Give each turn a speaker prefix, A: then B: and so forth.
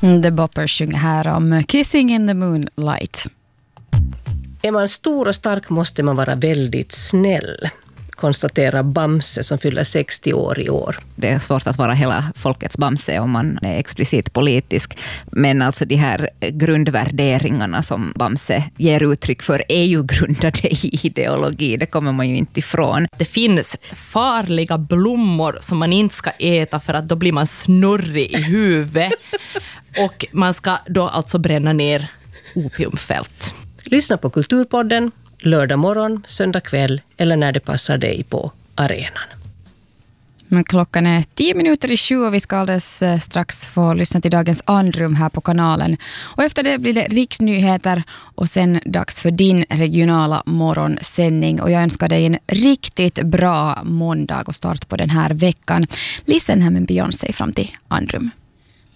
A: The Boppers sjunger här om Kissing in the Moonlight.
B: Är man stor och stark måste man vara väldigt snäll, konstaterar Bamse som fyller 60 år i år.
C: Det är svårt att vara hela folkets Bamse om man är explicit politisk. Men alltså de här grundvärderingarna som Bamse ger uttryck för är ju grundade i ideologi. Det kommer man ju inte ifrån.
D: Det finns farliga blommor som man inte ska äta för att då blir man snurrig i huvudet. Och man ska då alltså bränna ner opiumfält.
B: Lyssna på Kulturpodden lördag morgon, söndag kväll eller när det passar dig på arenan.
A: Men klockan är 7:10 och vi ska alldeles strax få lyssna till dagens andrum här på kanalen. Och efter det blir det riksnyheter och sen dags för din regionala morgonsändning. Och jag önskar dig en riktigt bra måndag och start på den här veckan. Listen här med Beyoncé fram till andrum.